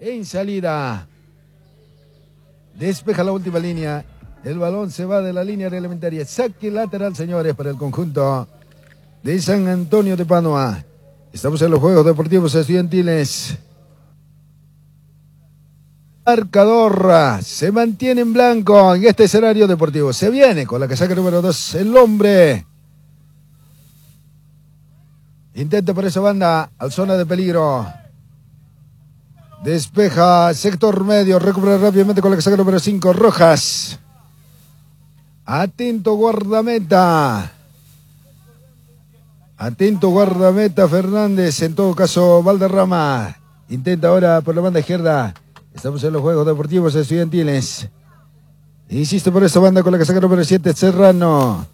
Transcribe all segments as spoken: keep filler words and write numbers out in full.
en salida. Despeja la última línea. El balón se va de la línea reglamentaria. Saque lateral, señores, para el conjunto de San Antonio de Padua. Estamos en los Juegos Deportivos Estudiantiles. Marcador se mantiene en blanco en este escenario deportivo. Se viene con la casaca número dos el hombre. Intenta por esa banda al zona de peligro. Despeja sector medio. Recupera rápidamente con la casaca número cinco Rojas. Atento guardameta. Atento guardameta Fernández. En todo caso Valderrama. Intenta ahora por la banda izquierda. Estamos en los Juegos Deportivos Estudiantiles. Insiste por esta banda con la casaca número siete Serrano.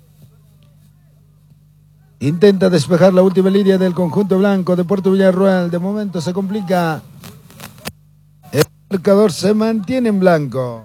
Intenta despejar la última línea del conjunto blanco de Puerto Villarroel. De momento se complica. El marcador se mantiene en blanco.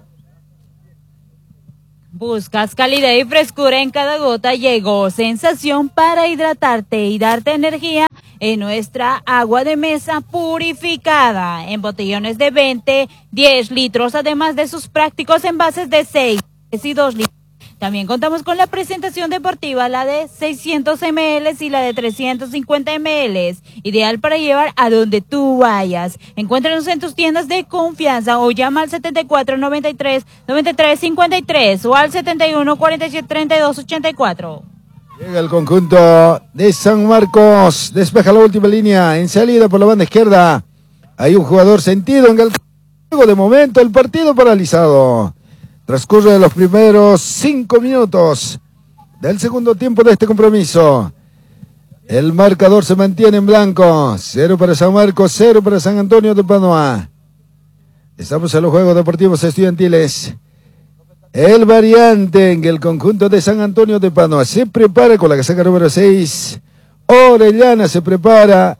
Buscas calidad y frescura en cada gota. Llegó Sensación para hidratarte y darte energía en nuestra agua de mesa purificada. En botellones de veinte, diez litros, además de sus prácticos envases de seis y dos litros. También contamos con la presentación deportiva, la de seiscientos mililitros y la de trescientos cincuenta mililitros, ideal para llevar a donde tú vayas. Encuéntranos en tus tiendas de confianza o llama al setenta y cuatro, noventa y tres, noventa y tres, cincuenta y tres o al setenta y uno, cuarenta y siete, treinta y dos, ochenta y cuatro. Llega el conjunto de San Marcos, despeja la última línea, en salida por la banda izquierda. Hay un jugador sentido en el juego, de momento el partido paralizado. Transcurre los primeros cinco minutos del segundo tiempo de este compromiso. El marcador se mantiene en blanco. Cero para San Marcos, cero para San Antonio de Padua. Estamos en los Juegos Deportivos Estudiantiles. El variante en el conjunto de San Antonio de Padua se prepara con la casaca número seis. Orellana se prepara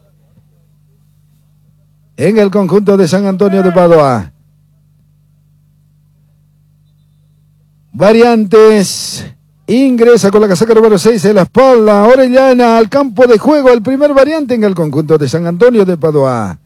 en el conjunto de San Antonio de Padua. Variantes, ingresa con la casaca número seis en la espalda, Orellana al campo de juego, el primer variante en el conjunto de San Antonio de Padua.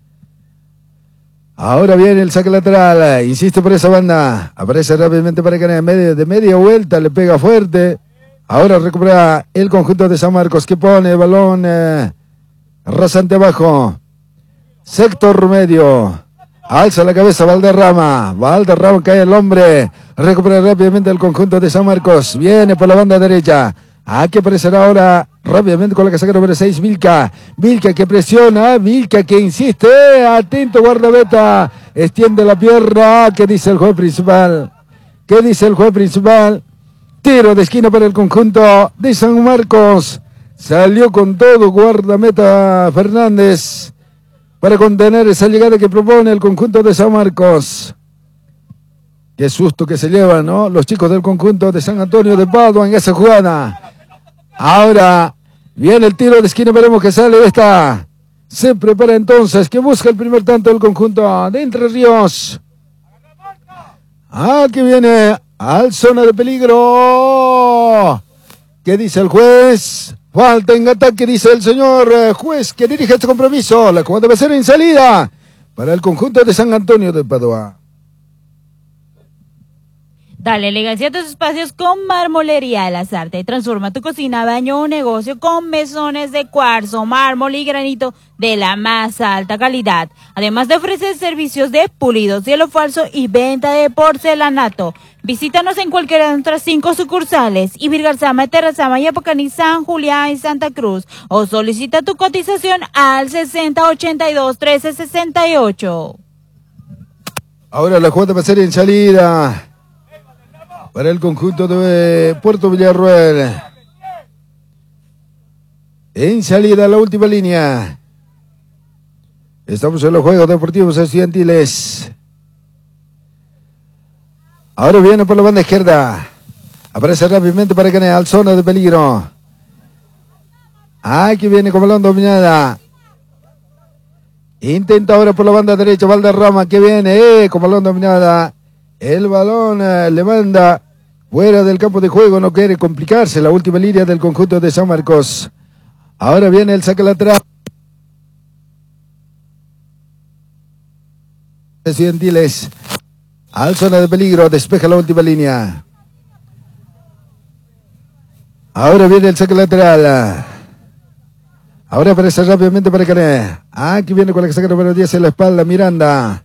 Ahora viene el saque lateral, insiste por esa banda, aparece rápidamente para que de media, de media vuelta, le pega fuerte. Ahora recupera el conjunto de San Marcos que pone el balón eh, rasante abajo, sector medio. Alza la cabeza Valderrama. Valderrama cae el hombre. Recupera rápidamente el conjunto de San Marcos. Viene por la banda derecha. Aquí aparecerá ahora rápidamente con la casaca número seis Vilca. Vilca que presiona. Vilca que insiste. Atento guardameta. Extiende la pierna. ¿Qué dice el juez principal? ¿Qué dice el juez principal? Tiro de esquina para el conjunto de San Marcos. Salió con todo guardameta Fernández para contener esa llegada que propone el conjunto de San Marcos. Qué susto que se llevan, ¿no? Los chicos del conjunto de San Antonio de Padua en esa jugada. Ahora viene el tiro de esquina, veremos que sale de esta. Se prepara entonces, que busca el primer tanto del conjunto de Entre Ríos. Aquí viene al zona de peligro. ¿Qué dice el juez? Falta en ataque, dice el señor eh, juez que dirige este compromiso. La jugada debe ser en salida para el conjunto de San Antonio de Padua. Dale elegancia a tus espacios con Marmolería El Azarte. Transforma tu cocina, baño o negocio con mesones de cuarzo, mármol y granito de la más alta calidad. Además de ofrecer servicios de pulido, cielo falso y venta de porcelanato. Visítanos en cualquiera de nuestras cinco sucursales: Ibirgarzama, Terrazama, Yapacaní, San Julián y Santa Cruz. O solicita tu cotización al sesenta ochenta y dos trece sesenta y ocho. Ahora la jugada va a ser en salida para el conjunto de Puerto Villarroel. En salida la última línea. Estamos en los Juegos Deportivos Estudiantiles. Ahora viene por la banda izquierda. Aparece rápidamente para ganar al zona de peligro. Aquí viene con balón dominada. Intenta ahora por la banda derecha Valderrama, que viene eh, con balón dominada. El balón eh, le manda fuera del campo de juego, no quiere complicarse la última línea del conjunto de San Marcos. Ahora viene el saque lateral. Estudiantiles. Al zona de peligro, despeja la última línea. Ahora viene el saque lateral. Ahora aparece rápidamente para Cané. Aquí viene con la que saca número diez en la espalda, Miranda.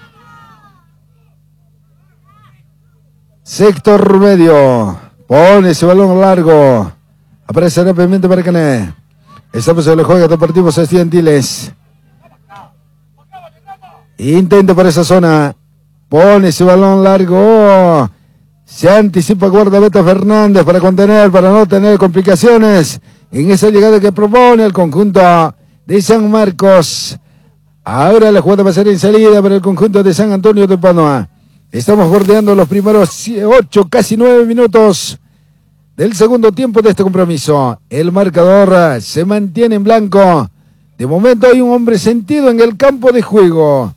Sector medio. Pone ese balón largo. Aparece rápidamente para Cané. Estamos en los Juegos Deportivos Estudiantiles. Intenta por esa zona. Pone ese balón largo. Se anticipa guardameta Fernández para contener, para no tener complicaciones en esa llegada que propone el conjunto de San Marcos. Ahora la jugada va a ser en salida para el conjunto de San Antonio de Padua. Estamos bordeando los primeros ocho, casi nueve minutos del segundo tiempo de este compromiso. El marcador se mantiene en blanco. De momento hay un hombre sentido en el campo de juego.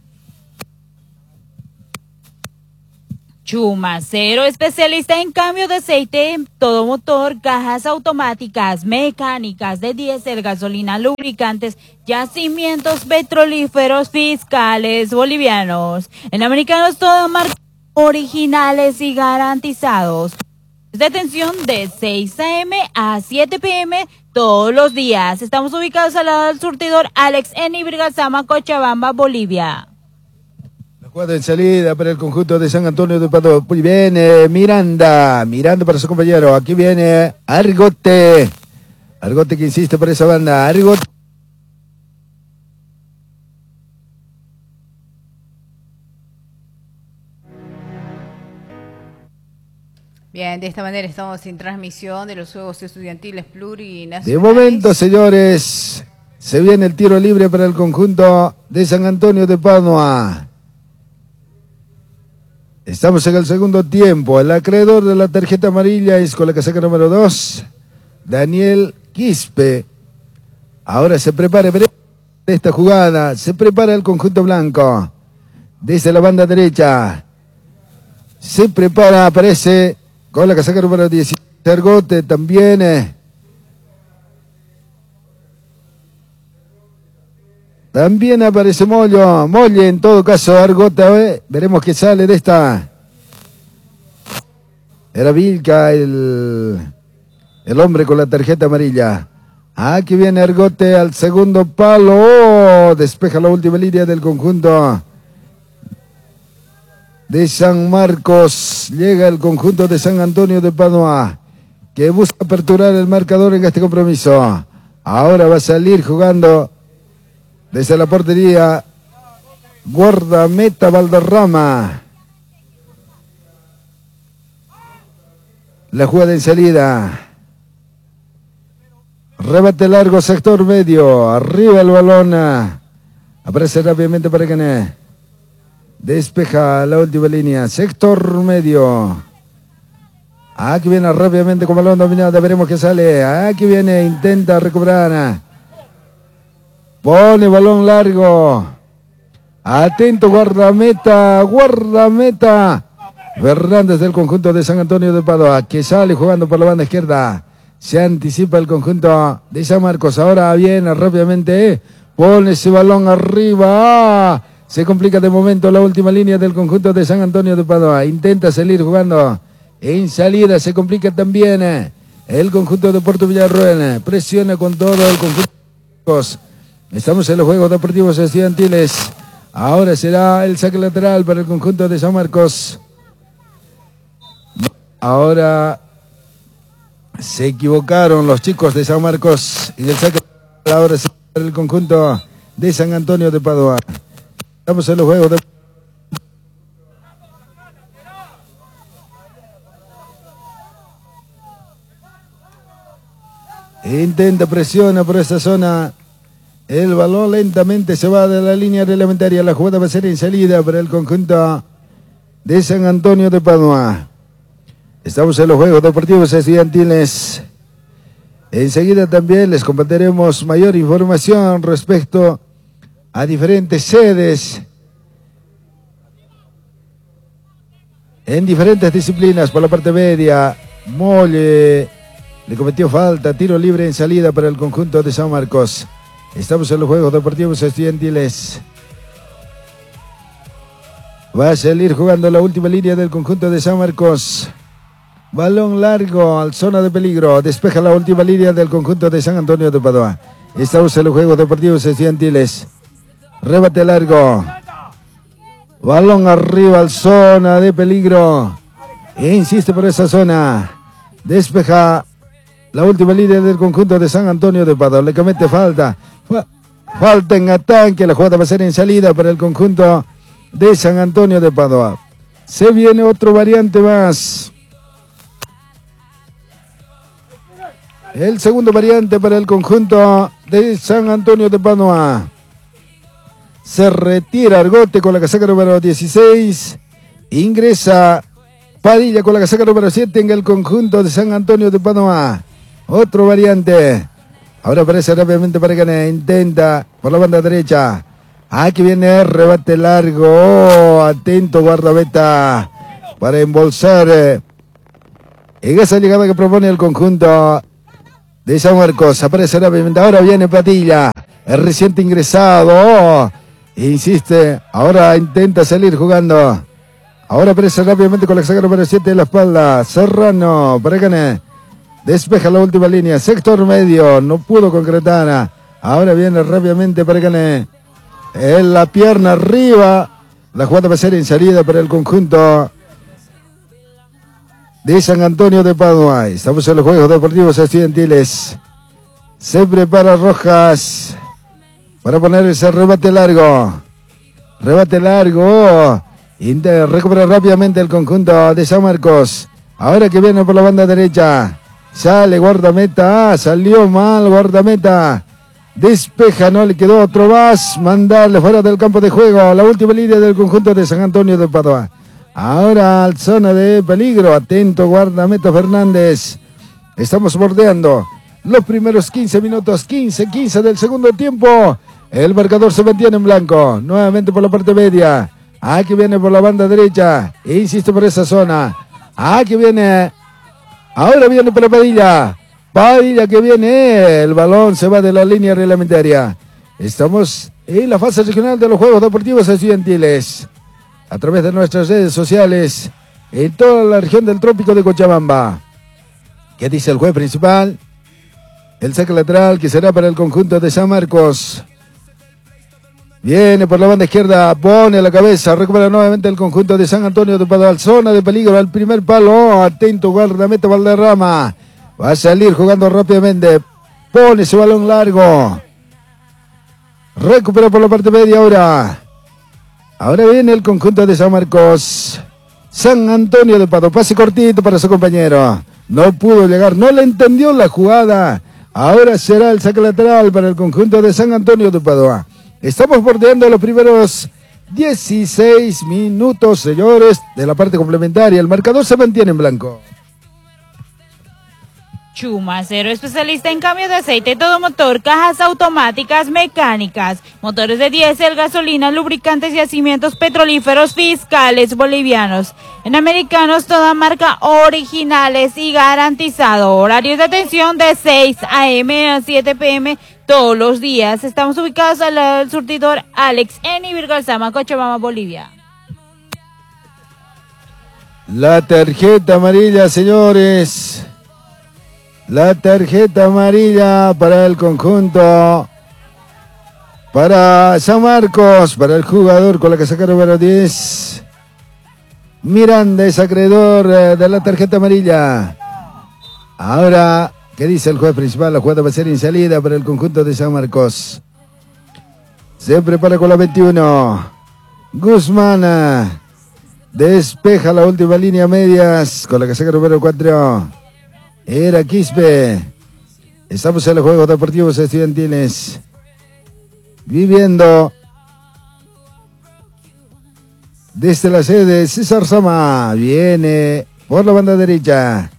Chumacero, especialista en cambio de aceite, todo motor, cajas automáticas, mecánicas de diésel, gasolina, lubricantes, yacimientos petrolíferos, fiscales bolivianos. En Americanos todo marca originales y garantizados. Detención de seis a eme a siete pe eme todos los días. Estamos ubicados al lado del surtidor Alex en Ibirgazama, Cochabamba, Bolivia. Jugada en salida para el conjunto de San Antonio de Padua. Viene Miranda. Miranda para su compañero. Aquí viene Argote. Argote que insiste por esa banda. Argote. Bien, de esta manera estamos en transmisión de los Juegos Estudiantiles Plurinacionales. De momento, señores, se viene el tiro libre para el conjunto de San Antonio de Padua. Estamos en el segundo tiempo. El acreedor de la tarjeta amarilla es con la casaca número dos, Daniel Quispe. Ahora se prepara esta jugada. Se prepara el conjunto blanco. Desde la banda derecha. Se prepara, aparece con la casaca número diecisiete. Argote también. Eh. También aparece Mollo, Molle en todo caso, Argota, eh. Veremos qué sale de esta. Era Vilca el, el hombre con la tarjeta amarilla. Aquí viene Argote al segundo palo, oh, despeja la última línea del conjunto de San Marcos. Llega el conjunto de San Antonio de Padua, que busca aperturar el marcador en este compromiso. Ahora va a salir jugando desde la portería, guardameta Valderrama. La jugada en salida. Rebate largo, sector medio. Arriba el balón. Aparece rápidamente para Cané. Despeja la última línea. Sector medio. Aquí viene rápidamente con balón dominado. Veremos qué sale. Aquí viene, intenta recuperar. Pone balón largo. Atento, guardameta, guardameta. Fernández del conjunto de San Antonio de Padua, que sale jugando por la banda izquierda. Se anticipa el conjunto de San Marcos. Ahora viene rápidamente. Pone ese balón arriba. Ah, se complica de momento la última línea del conjunto de San Antonio de Padua. Intenta salir jugando en salida. Se complica también el conjunto de Puerto Villarroel. Presiona con todo el conjunto. Estamos en los Juegos Deportivos Estudiantiles. Ahora será el saque lateral para el conjunto de San Marcos. Ahora se equivocaron los chicos de San Marcos en el saque lateral. Ahora será el conjunto de San Antonio de Padua. Estamos en los Juegos Deportivos. Intenta, presiona por esta zona. El balón lentamente se va de la línea reglamentaria. La jugada va a ser en salida para el conjunto de San Antonio de Padua. Estamos en los Juegos Deportivos Estudiantiles. Enseguida también les compartiremos mayor información respecto a diferentes sedes en diferentes disciplinas. Por la parte media, Molle le cometió falta, tiro libre en salida para el conjunto de San Marcos. Estamos en los Juegos Deportivos Estudiantiles. Va a salir jugando la última línea del conjunto de San Marcos. Balón largo al zona de peligro. Despeja la última línea del conjunto de San Antonio de Padua. Estamos en los Juegos Deportivos Estudiantiles. Rebate largo. Balón arriba al zona de peligro. E insiste por esa zona. Despeja la última línea del conjunto de San Antonio de Padua. Le comete falta. Falta en ataque. La jugada va a ser en salida para el conjunto de San Antonio de Padua. Se viene otro variante más. El segundo variante para el conjunto de San Antonio de Padua. Se retira Argote con la casaca número dieciséis. Ingresa Padilla con la casaca número siete en el conjunto de San Antonio de Padua. Otro variante. Ahora aparece rápidamente para que intenta por la banda derecha. Aquí viene rebate largo. Oh, atento guardameta para embolsar en esa llegada que propone el conjunto de San Marcos. Aparece rápidamente. Ahora viene Padilla. El reciente ingresado. Oh, insiste. Ahora intenta salir jugando. Ahora aparece rápidamente con la saga número siete en la espalda. Serrano para que despeja la última línea. Sector medio. No pudo concretar. Ahora viene rápidamente para que en la pierna arriba. La jugada va a ser en salida para el conjunto de San Antonio de Padua. Estamos en los Juegos Deportivos Estudiantiles. Se prepara Rojas para poner ese rebate largo. Rebate largo. Intenta recuperar rápidamente el conjunto de San Marcos. Ahora que viene por la banda derecha. Sale guardameta. Salió mal guardameta. Despeja, no le quedó otro más. Mandarle fuera del campo de juego. La última línea del conjunto de San Antonio de Padua. Ahora al zona de peligro. Atento guardameta Fernández. Estamos bordeando los primeros quince minutos. quince quince del segundo tiempo. El marcador se mantiene en blanco. Nuevamente por la parte media. Aquí viene por la banda derecha. Insiste por esa zona. Aquí viene. Ahora viene para Padilla. Padilla que viene. El balón se va de la línea reglamentaria. Estamos en la fase regional de los Juegos Deportivos Estudiantiles. A través de nuestras redes sociales. En toda la región del trópico de Cochabamba. ¿Qué dice el juez principal? El saque lateral que será para el conjunto de San Marcos. Viene por la banda izquierda, pone la cabeza, recupera nuevamente el conjunto de San Antonio de Padua. Zona de peligro al primer palo. Oh, atento guardameta Valderrama. Va a salir jugando rápidamente. Pone su balón largo. Recupera por la parte media ahora. Ahora viene el conjunto de San Marcos. San Antonio de Padua. Pase cortito para su compañero. No pudo llegar, no le entendió la jugada. Ahora será el saque lateral para el conjunto de San Antonio de Padua. Estamos bordeando los primeros dieciséis minutos, señores, de la parte complementaria. El marcador se mantiene en blanco. Chumacero, especialista en cambio de aceite, todo motor, cajas automáticas, mecánicas, motores de diésel, gasolina, lubricantes y yacimientos petrolíferos fiscales bolivianos. En Americanos, toda marca, originales y garantizado. Horarios de atención de seis a eme a siete pe eme todos los días. Estamos ubicados al lado del surtidor Alex en Ibirgalzama, Cochabamba, Bolivia. La tarjeta amarilla, señores. La tarjeta amarilla para el conjunto, para San Marcos, para el jugador con la casaca número diez. Miranda es acreedor de la tarjeta amarilla. Ahora, ¿qué dice el juez principal? La jugada va a ser en salida para el conjunto de San Marcos. Se prepara con la veintiuno. Guzmán despeja la última línea medias con la casaca número cuatro. Era Quispe. Estamos en los Juegos Deportivos Estudiantiles. Viviendo desde la sede César Sama. Viene por la banda derecha.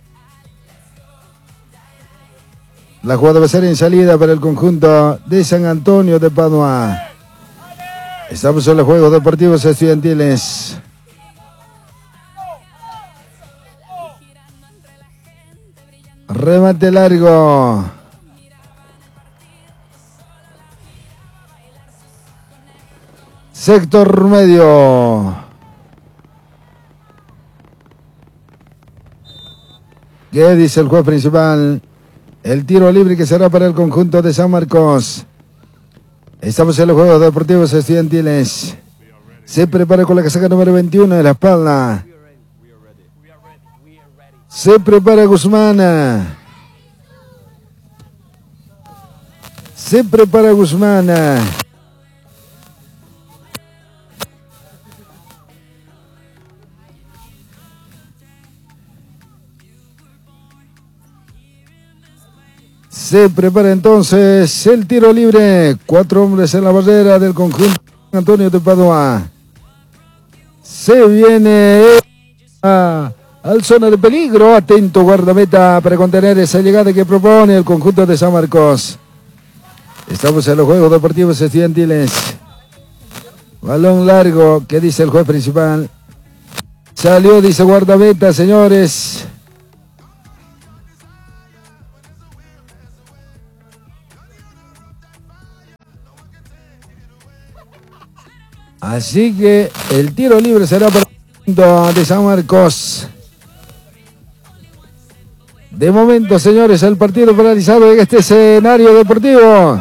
La jugada va a ser en salida para el conjunto de San Antonio de Padua. Estamos en los Juegos Deportivos Estudiantiles. Remate largo. Sector medio. ¿Qué dice el juez principal? El tiro libre que será para el conjunto de San Marcos. Estamos en los Juegos Deportivos Estudiantiles. Se prepara con la casaca número veintiuno de la espalda. Se prepara Guzmán. Se prepara Guzmán. Se prepara entonces el tiro libre. Cuatro hombres en la barrera del conjunto Antonio de Padua. Se viene a, al zona de peligro. Atento guardameta para contener esa llegada que propone el conjunto de San Marcos. Estamos en los Juegos Deportivos Estudiantiles. Balón largo. ¿Qué dice el juez principal? Salió, dice guardameta, señores. Así que el tiro libre será para el conjunto de San Marcos. De momento, señores, el partido paralizado en este escenario deportivo.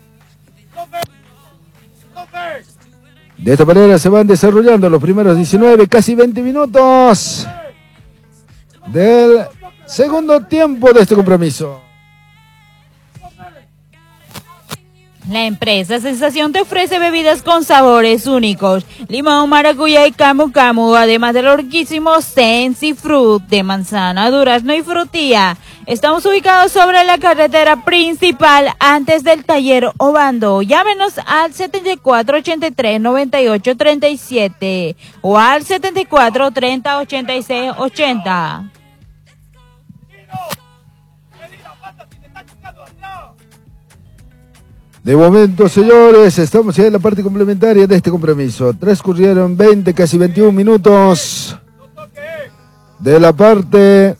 De esta manera se van desarrollando los primeros diecinueve, casi veinte minutos del segundo tiempo de este compromiso. La empresa Sensación te ofrece bebidas con sabores únicos, limón, maracuyá y camu camu, además del riquísimo Sensi Fruit de manzana, durazno y frutilla. Estamos ubicados sobre la carretera principal antes del taller Obando. Llámenos al setenta y cuatro ochenta y tres noventa y ocho treinta y siete o al setenta y cuatro treinta ochenta y seis ochenta. De momento, señores, estamos ya en la parte complementaria de este compromiso. Transcurrieron veinte, casi veintiún minutos de la parte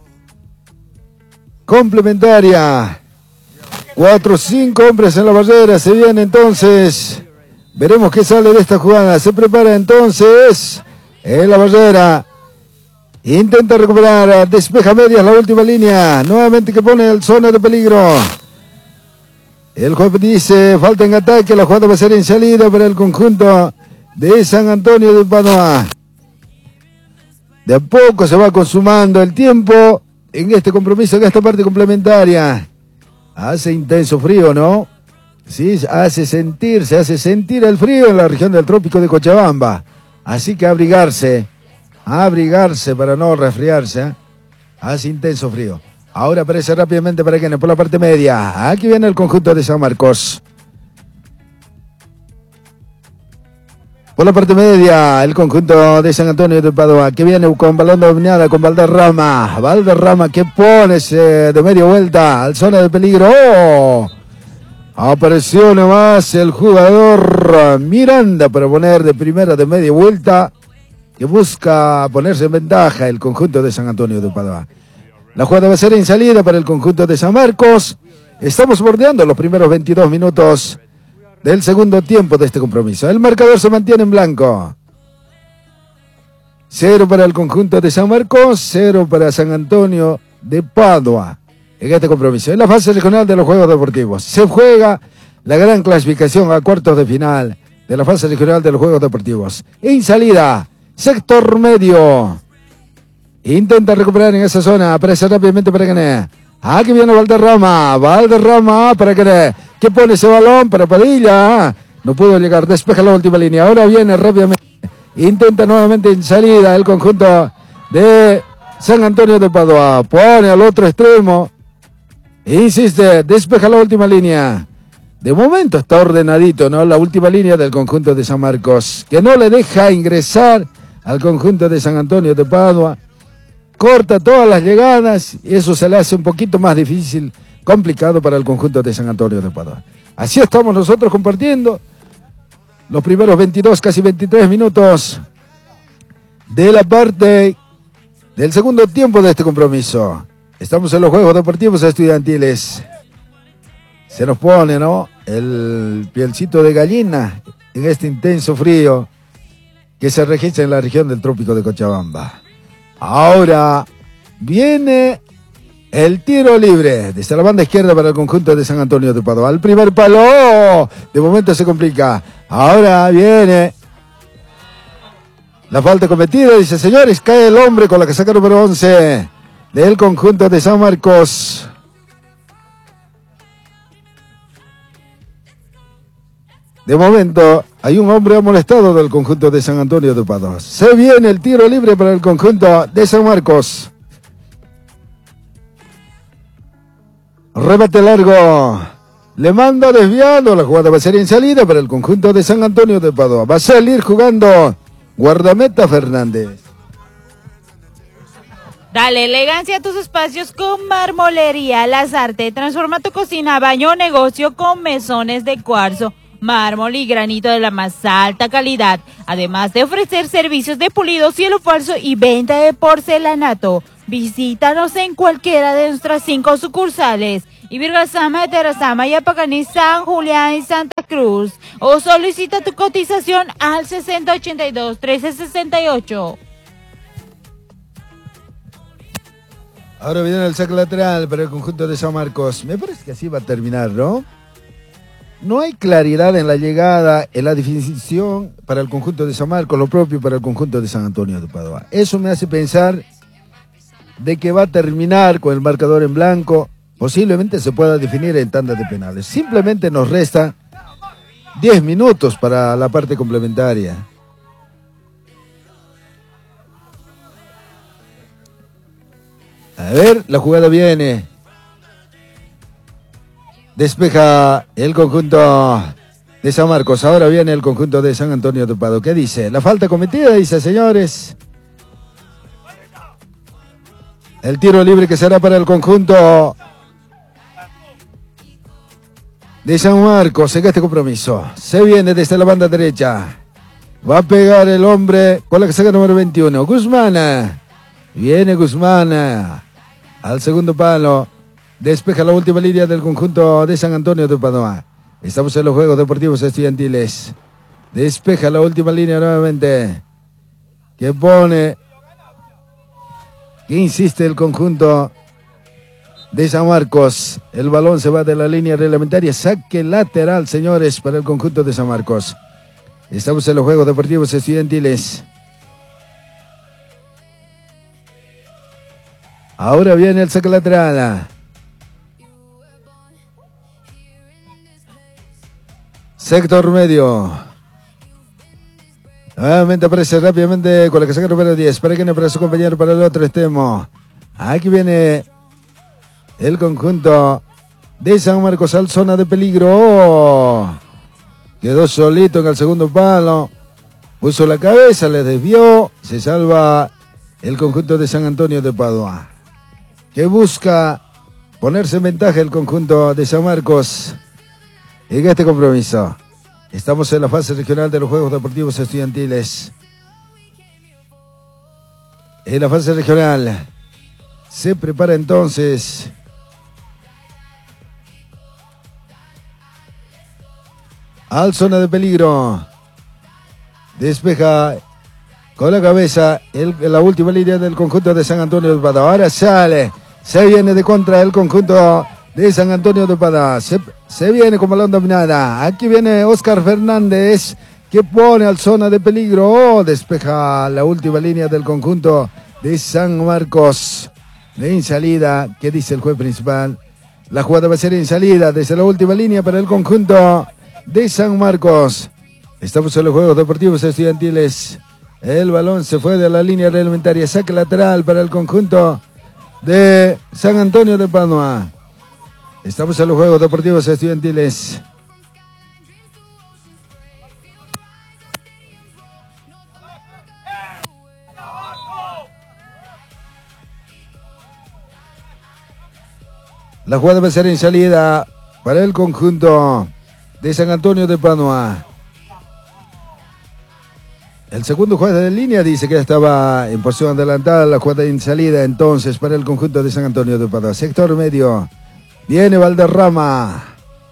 complementaria. Cuatro, cinco hombres en la barrera. Se viene entonces. Veremos qué sale de esta jugada. Se prepara entonces en la barrera. Intenta recuperar. Despeja medias la última línea. Nuevamente que pone el zona de peligro. El juez dice, falta en ataque, la jugada va a ser en salida para el conjunto de San Antonio de Padua. De a poco se va consumando el tiempo en este compromiso, en esta parte complementaria. Hace intenso frío, ¿no? Sí, hace sentir, se hace sentir el frío en la región del trópico de Cochabamba. Así que abrigarse, abrigarse para no resfriarse, ¿eh? Hace intenso frío. Ahora aparece rápidamente para quienes por la parte media. Aquí viene el conjunto de San Marcos. Por la parte media, el conjunto de San Antonio de Padua, que viene con balón dominada con Valderrama. Valderrama que pone de media vuelta al zona de peligro. ¡Oh! Apareció nomás el jugador Miranda para poner de primera de media vuelta, que busca ponerse en ventaja el conjunto de San Antonio de Padua. La jugada va a ser en salida para el conjunto de San Marcos. Estamos bordeando los primeros veintidós minutos del segundo tiempo de este compromiso. El marcador se mantiene en blanco. Cero para el conjunto de San Marcos, cero para San Antonio de Padua en este compromiso. En la fase regional de los Juegos Deportivos se juega la gran clasificación a cuartos de final de la fase regional de los Juegos Deportivos. En salida, sector medio. Intenta recuperar en esa zona. Aparece rápidamente para Cané. Aquí viene Valderrama. Valderrama para Cané. Que pone ese balón para Padilla. No pudo llegar. Despeja la última línea. Ahora viene rápidamente. Intenta nuevamente en salida el conjunto de San Antonio de Padua. Pone al otro extremo. Insiste. Despeja la última línea. De momento está ordenadito, ¿no? La última línea del conjunto de San Marcos. Que no le deja ingresar al conjunto de San Antonio de Padua. Corta todas las llegadas y eso se le hace un poquito más difícil, complicado para el conjunto de San Antonio de Padua. Así estamos nosotros compartiendo los primeros veintidós, casi veintitrés minutos de la parte del segundo tiempo de este compromiso. Estamos en los Juegos Deportivos Estudiantiles. Se nos pone, ¿no?, el pielcito de gallina en este intenso frío que se registra en la región del trópico de Cochabamba. Ahora viene El tiro libre desde la banda izquierda para el conjunto de San Antonio de Padua. Al primer palo. De momento se complica. Ahora viene la falta cometida. Dice, señores, cae el hombre con la casaca número once del conjunto de San Marcos. De momento hay un hombre amonestado del conjunto de San Antonio de Padua. Se viene el tiro libre para el conjunto de San Marcos. Remate largo. Le manda desviando. La jugada va a ser en salida para el conjunto de San Antonio de Padua. Va a salir jugando guardameta Fernández. Dale elegancia a tus espacios con Marmolería Lazarte. Transforma tu cocina, baño o negocio con mesones de cuarzo, mármol y granito de la más alta calidad. Además de ofrecer servicios de pulido, cielo falso y venta de porcelanato. Visítanos en cualquiera de nuestras cinco sucursales. Ibirgasama, Terazama, Yapacaní, San Julián y Santa Cruz. O solicita tu cotización al sesenta ochenta y dos trece sesenta y ocho. Ahora viene el saque lateral para el conjunto de San Marcos. Me parece que así va a terminar, ¿no? No hay claridad en la llegada, en la definición para el conjunto de San Marcos, lo propio para el conjunto de San Antonio de Padua. Eso me hace pensar de que va a terminar con el marcador en blanco. Posiblemente se pueda definir en tandas de penales. Simplemente nos resta diez minutos para la parte complementaria. A ver, la jugada viene. Despeja el conjunto de San Marcos. Ahora viene el conjunto de San Antonio de Padua. ¿Qué dice? La falta cometida, dice, señores. El tiro libre que será para el conjunto de San Marcos en este compromiso. Se viene desde la banda derecha. Va a pegar el hombre con la casaca número veintiuno. Guzmán. Viene Guzmán al segundo palo. Despeja la última línea del conjunto de San Antonio de Padua. Estamos en los Juegos Deportivos Estudiantiles. Despeja la última línea nuevamente. Que pone... que insiste el conjunto de San Marcos. El balón se va de la línea reglamentaria. Saque lateral, señores, para el conjunto de San Marcos. Estamos en los Juegos Deportivos Estudiantiles. Ahora viene el saque lateral. Sector medio. Nuevamente aparece rápidamente con la casaca número diez. Para que no para su compañero para el otro extremo. Aquí viene el conjunto de San Marcos al zona de peligro. Oh, quedó solito en el segundo palo. Puso la cabeza, le desvió. Se salva el conjunto de San Antonio de Padua, que busca ponerse en ventaja el conjunto de San Marcos en este compromiso. Estamos en la fase regional de los Juegos Deportivos Estudiantiles. En la fase regional se prepara entonces al zona de peligro. Despeja con la cabeza el, la última línea del conjunto de San Antonio de Padua. Ahora sale, se viene de contra el conjunto de San Antonio de Padua. Se, se viene con balón dominada. Aquí viene Oscar Fernández, que pone al zona de peligro. Oh, despeja la última línea del conjunto de San Marcos. En salida, ¿qué dice el juez principal? La jugada va a ser en salida desde la última línea para el conjunto de San Marcos. Estamos en los Juegos Deportivos Estudiantiles. El balón se fue de la línea reglamentaria. Saque lateral para el conjunto de San Antonio de Padua. Estamos en los Juegos Deportivos Estudiantiles. La jugada va a ser en salida para el conjunto de San Antonio de Padua. El segundo juez de línea dice que estaba en posición adelantada. La jugada en salida entonces para el conjunto de San Antonio de Padua. Sector medio. Viene Valderrama.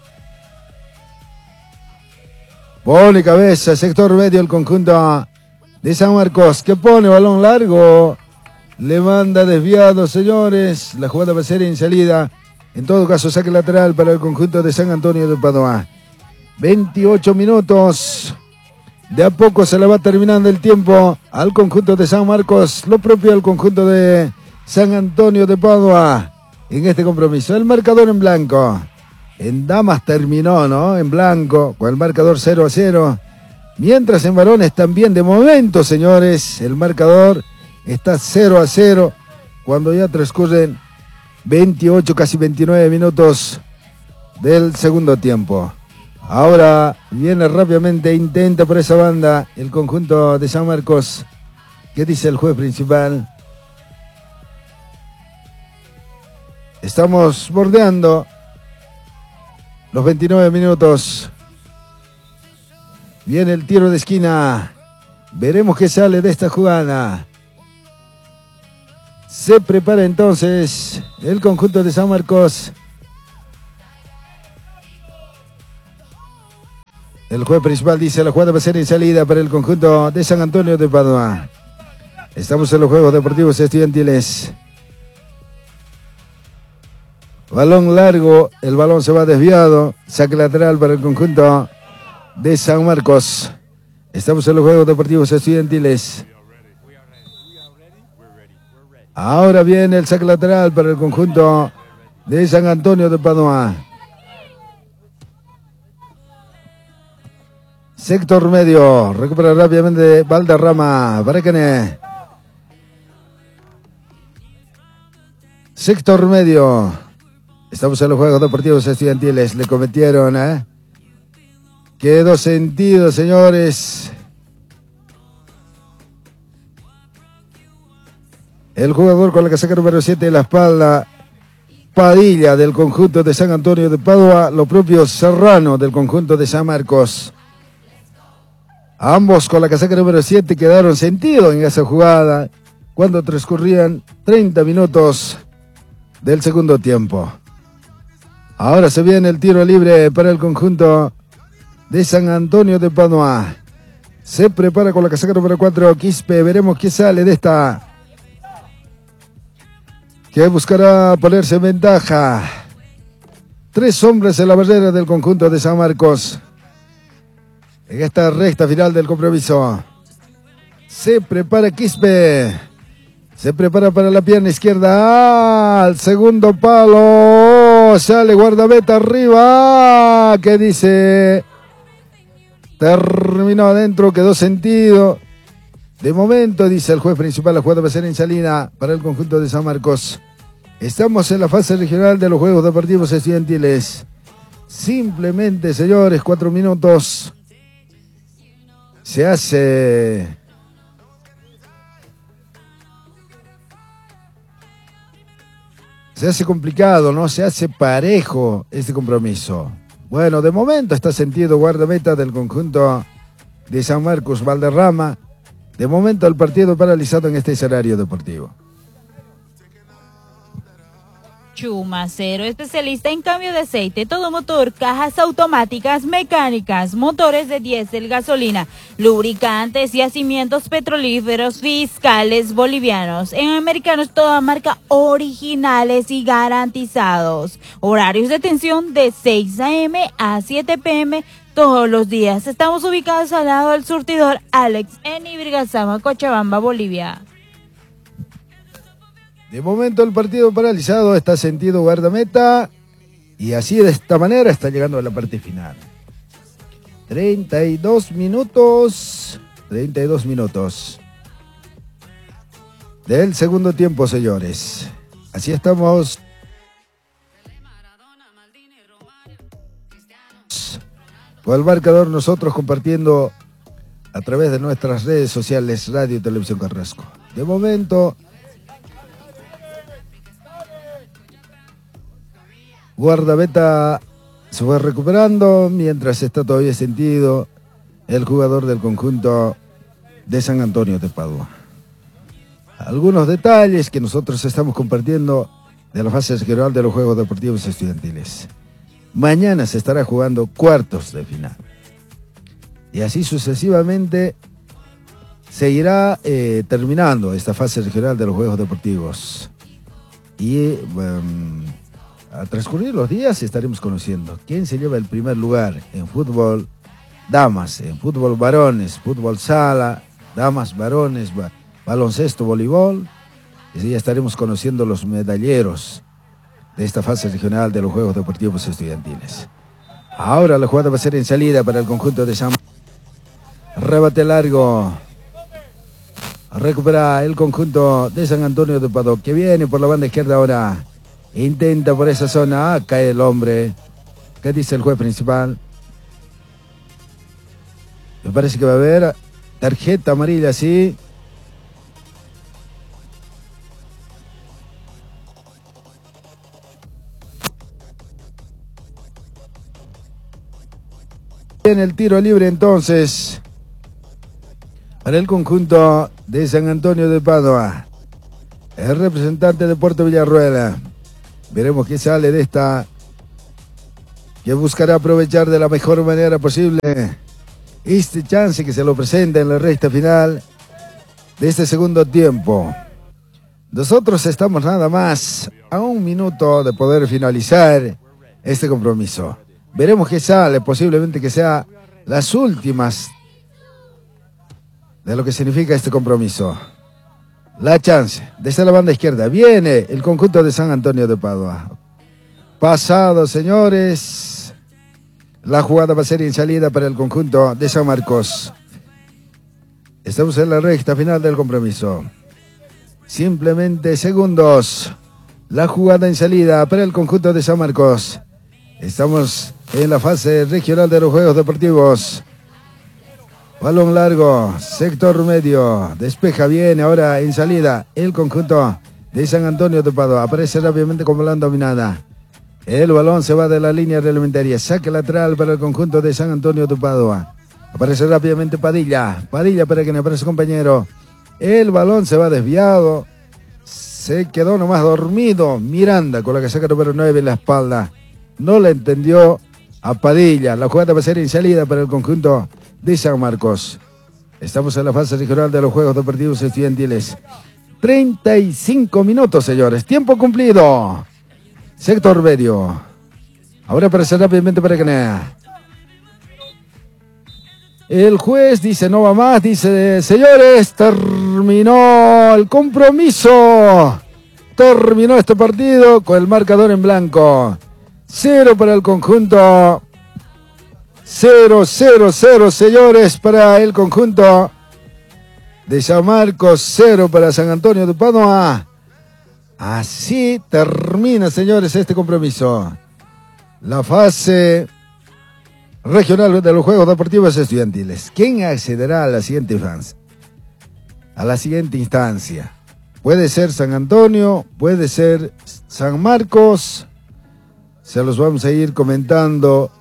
Pone cabeza, sector medio el conjunto de San Marcos, que pone balón largo. Le manda desviado, señores. La jugada va a ser en salida. En todo caso, saque lateral para el conjunto de San Antonio de Padua. veintiocho minutos. De a poco se le va terminando el tiempo al conjunto de San Marcos. Lo propio al conjunto de San Antonio de Padua en este compromiso. El marcador en blanco. En damas terminó, ¿no? En blanco, con el marcador cero a cero. Mientras en varones también, de momento, señores, el marcador está cero a cero. Cuando ya transcurren veintiocho, casi veintinueve minutos del segundo tiempo. Ahora viene rápidamente, intenta por esa banda el conjunto de San Marcos. ¿Qué dice el juez principal? Estamos bordeando los veintinueve minutos. Viene el tiro de esquina. Veremos qué sale de esta jugada. Se prepara entonces el conjunto de San Marcos. El juez principal dice la jugada va a ser en salida para el conjunto de San Antonio de Padua. Estamos en los Juegos Deportivos Estudiantiles. Balón largo, el balón se va desviado. Saque lateral para el conjunto de San Marcos. Estamos en los Juegos Deportivos Estudiantiles. Ahora viene el saque lateral para el conjunto de San Antonio de Padua. Sector medio, recupera rápidamente Valderrama, Barakane. Sector medio. Estamos en los Juegos Deportivos Estudiantiles, le cometieron, ¿eh? Quedó sentido, señores. El jugador con la casaca número siete en la espalda, Padilla del conjunto de San Antonio de Padua, lo propio Serrano del conjunto de San Marcos. Ambos con la casaca número siete quedaron sentidos en esa jugada cuando transcurrían treinta minutos del segundo tiempo. Ahora se viene el tiro libre para el conjunto de San Antonio de Padua. Se prepara con la casaca número cuatro, Quispe. Veremos qué sale de esta. Que buscará ponerse en ventaja. Tres hombres en la barrera del conjunto de San Marcos. En esta recta final del compromiso. Se prepara Quispe. Se prepara para la pierna izquierda. ¡Ah! Al segundo palo. Sale guardameta arriba. ¿Qué dice? Terminó adentro. Quedó sentido. De momento, dice el juez principal, la jugada va a ser en salida para el conjunto de San Marcos. Estamos en la fase regional de los Juegos Deportivos Estudiantiles. Simplemente, señores, cuatro minutos. Se hace... Se hace complicado, ¿no? Se hace parejo este compromiso. Bueno, de momento está sentido guardameta del conjunto de San Marcos, Valderrama. De momento el partido paralizado en este escenario deportivo. Chumacero, especialista en cambio de aceite, todo motor, cajas automáticas, mecánicas, motores de diésel, gasolina, lubricantes y yacimientos petrolíferos fiscales bolivianos. En Americanos, toda marca, originales y garantizados. Horarios de atención de seis a eme a siete pe eme todos los días. Estamos ubicados al lado del surtidor Alex en Ibirgazama, Cochabamba, Bolivia. De momento el partido paralizado, está sentido guardameta y así de esta manera está llegando a la parte final. treinta y dos minutos, treinta y dos minutos del segundo tiempo, señores. Así estamos. Con el marcador nosotros compartiendo a través de nuestras redes sociales Radio y Televisión Carrasco. De momento... Guardameta se fue recuperando mientras está todavía sentido el jugador del conjunto de San Antonio de Padua. Algunos detalles que nosotros estamos compartiendo de la fase general de los Juegos Deportivos Estudiantiles. Mañana se estará jugando cuartos de final. Y así sucesivamente se irá eh, terminando esta fase regional de los Juegos Deportivos. Y um, a transcurrir los días estaremos conociendo quién se lleva el primer lugar en fútbol damas, en fútbol varones, fútbol sala, damas, varones, ba baloncesto, voleibol. Y ya estaremos conociendo los medalleros de esta fase regional de los Juegos Deportivos Estudiantiles. Ahora la jugada va a ser en salida para el conjunto de San... Rebate largo. Recupera el conjunto de San Antonio de Padua, que viene por la banda izquierda ahora. Intenta por esa zona. Ah, cae el hombre. ¿Qué dice el juez principal? Me parece que va a haber tarjeta amarilla, sí. En el tiro libre entonces para el conjunto de San Antonio de Padua, el representante de Puerto Villarruel. Veremos qué sale de esta, que buscará aprovechar de la mejor manera posible este chance que se lo presenta en la recta final de este segundo tiempo. Nosotros estamos nada más a un minuto de poder finalizar este compromiso. Veremos qué sale, posiblemente que sea las últimas de lo que significa este compromiso. La chance, desde la banda izquierda, viene el conjunto de San Antonio de Padua. Pasado, señores. La jugada va a ser en salida para el conjunto de San Marcos. Estamos en la recta final del compromiso. Simplemente segundos. La jugada en salida para el conjunto de San Marcos. Estamos en la fase regional de los Juegos Deportivos. Balón largo, sector medio, despeja bien, ahora en salida el conjunto de San Antonio de Padua. Aparece rápidamente con balón dominada. El balón se va de la línea reglamentaria, saque lateral para el conjunto de San Antonio de Padua. Aparece rápidamente Padilla, Padilla para que me aparezca compañero. El balón se va desviado, se quedó nomás dormido Miranda con la casaca número nueve en la espalda. No le entendió a Padilla. La jugada va a ser en salida para el conjunto de San Marcos. Estamos en la fase regional de los Juegos Deportivos Estudiantiles. treinta y cinco minutos, señores. Tiempo cumplido. Sector medio. Ahora aparece rápidamente para Canea. El juez dice no va más. Dice, señores, terminó el compromiso. Terminó este partido con el marcador en blanco. Cero para el conjunto. Cero, cero, cero, señores, para el conjunto de San Marcos. Cero para San Antonio de Padua. Así termina, señores, este compromiso. La fase regional de los Juegos Deportivos Estudiantiles. ¿Quién accederá a la siguiente fase? A la siguiente instancia. Puede ser San Antonio, puede ser San Marcos. Se los vamos a ir comentando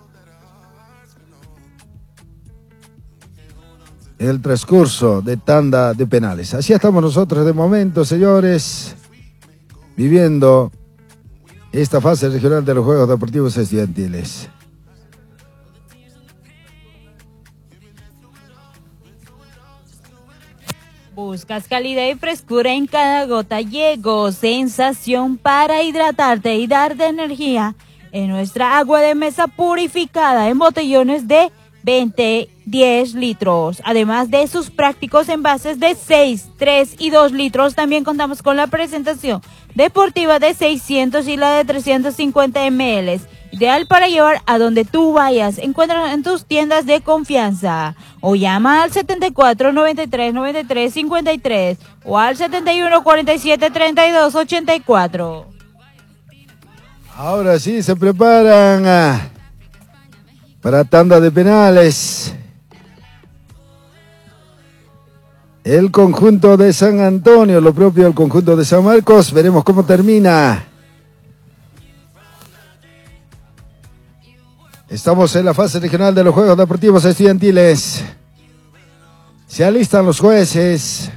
en el transcurso de tanda de penales. Así estamos nosotros de momento, señores, viviendo esta fase regional de los Juegos Deportivos Estudiantiles. Buscas calidad y frescura en cada gota. Llegó Sensación para hidratarte y darte energía en nuestra agua de mesa purificada en botellones de veinte, diez litros. Además de sus prácticos envases de seis, tres y dos litros, también contamos con la presentación deportiva de seiscientos y la de trescientos cincuenta mililitros. Ideal para llevar a donde tú vayas. Encuéntranos en tus tiendas de confianza o llama al setenta y cuatro, noventa y tres, noventa y tres, cincuenta y tres o al setenta y uno, cuarenta y siete, treinta y dos, ochenta y cuatro. Ahora sí se preparan ah, para tanda de penales. El conjunto de San Antonio, lo propio del conjunto de San Marcos. Veremos cómo termina. Estamos en la fase regional de los Juegos Deportivos Estudiantiles. Se alistan los jueces.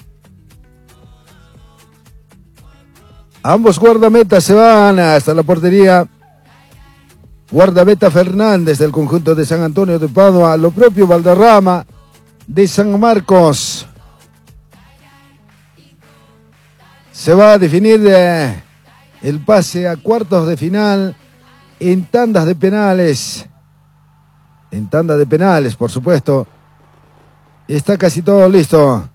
Ambos guardametas se van hasta la portería. Guardameta Fernández del conjunto de San Antonio de Padua. Lo propio Valderrama de San Marcos. se va a definir eh, el pase a cuartos de final en tandas de penales. En tanda de penales, por supuesto. Está casi todo listo.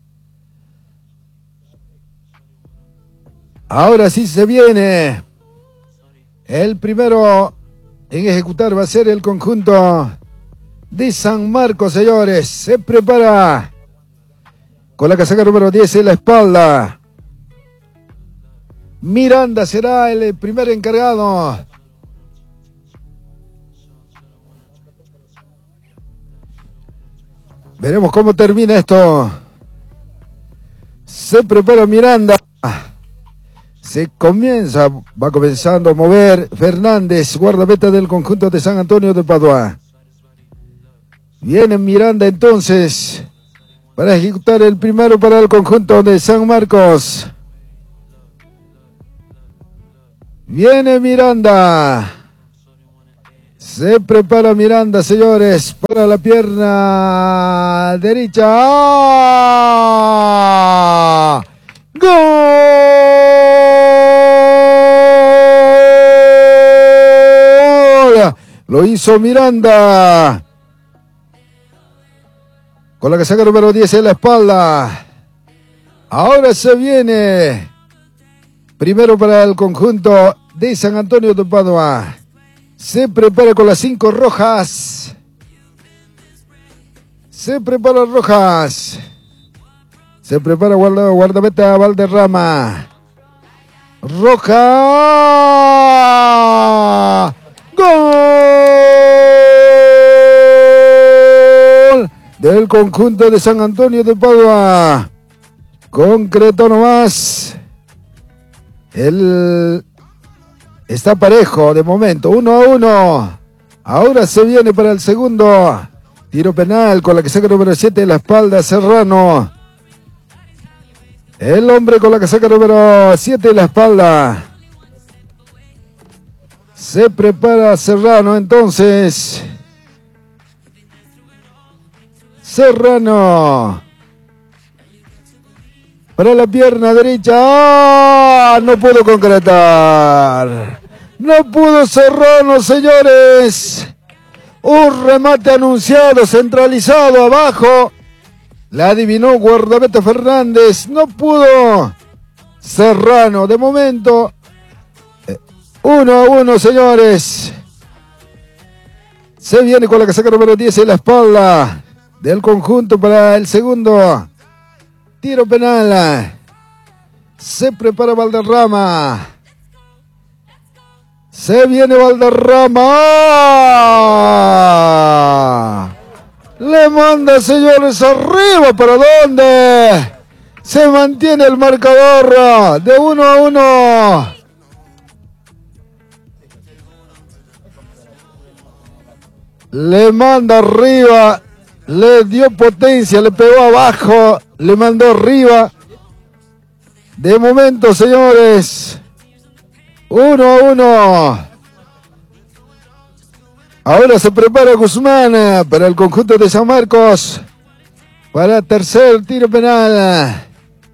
Ahora sí se viene. El primero en ejecutar va a ser el conjunto de San Marcos, señores. Se prepara con la casaca número diez en la espalda. Miranda será el primer encargado. Veremos cómo termina esto. Se prepara Miranda. Se comienza, va comenzando a mover Fernández, guardameta del conjunto de San Antonio de Padua. Viene Miranda entonces para ejecutar el primero para el conjunto de San Marcos. Viene Miranda. Se prepara Miranda, señores, para la pierna derecha. ¡Ah! ¡Gol! Lo hizo Miranda. Con la casaca número diez en la espalda. Ahora se viene. Primero para el conjunto de San Antonio de Padua. Se prepara con las cinco Rojas. Se prepara Rojas. Se prepara guarda, guardameta Valderrama. Roja. Gol del conjunto de San Antonio de Padua. Concreto nomás. El está parejo de momento, uno a uno. Ahora se viene para el segundo. Tiro penal con la casaca número siete en la espalda, Serrano. El hombre con la casaca número siete en la espalda. Se prepara Serrano entonces. Serrano. Para la pierna derecha. ¡Ah! No pudo concretar. No pudo Serrano, señores. Un remate anunciado, centralizado abajo. La adivinó guardameta Fernández. No pudo Serrano. De momento, uno a uno, señores. Se viene con la casaca número diez en la espalda del conjunto para el segundo. Tiro penal. Se prepara Valderrama. Se viene Valderrama. Le manda, señores, arriba. ¿Para dónde? Se mantiene el marcador de uno a uno. Le manda arriba. Le dio potencia, le pegó abajo, le mandó arriba. De momento, señores, uno a uno. Ahora se prepara Guzmán para el conjunto de San Marcos. Para tercer tiro penal.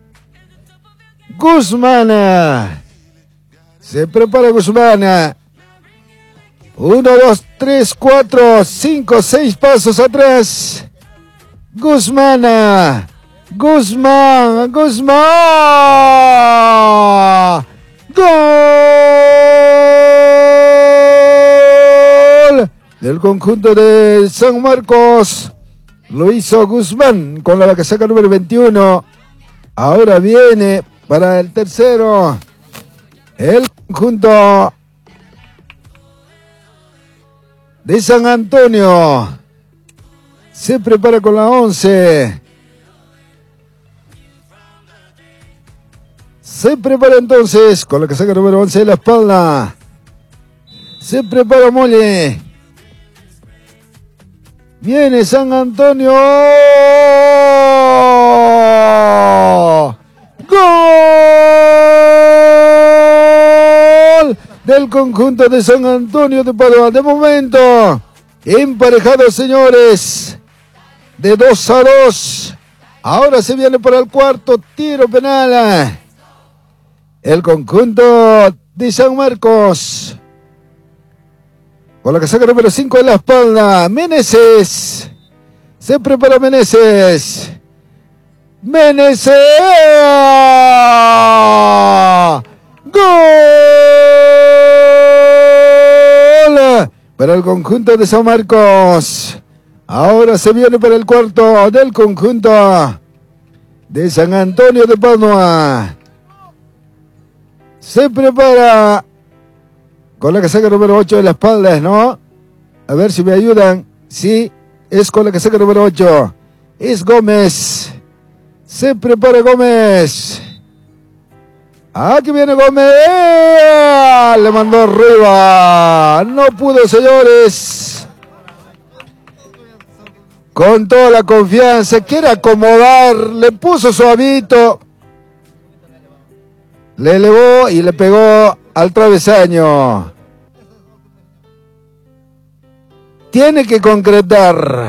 Guzmán. Se prepara Guzmán. Uno, dos, tres, cuatro, cinco, seis pasos atrás. Guzmán. Guzmán. Guzmán. Gol del conjunto de San Marcos. Lo hizo Guzmán con la casaca número veintiuno. Ahora viene para el tercero. El conjunto de San Antonio. Se prepara con la once. Se prepara entonces con la casaca número once en la espalda. Se prepara Mole. Viene San Antonio. ¡Gol! Del conjunto de San Antonio de Padua. De momento, emparejados, señores. De dos a dos. Ahora se viene para el cuarto tiro penal. el conjunto de San Marcos. Con la casaca número cinco en la espalda, Meneses. Se prepara Meneses. Meneses. ¡Gol! Para el conjunto de San Marcos. Ahora se viene para el cuarto del conjunto de San Antonio de Padua. Se prepara con la casaca número ocho de la espalda, ¿no? A ver si me ayudan. Sí, es con la casaca número ocho. Es Gómez. Se prepara Gómez. Aquí viene Gómez. Le mandó arriba. No pudo, señores. Con toda la confianza. Quiere acomodar. Le puso suavito. Le elevó y le pegó al travesaño. Tiene que concretar.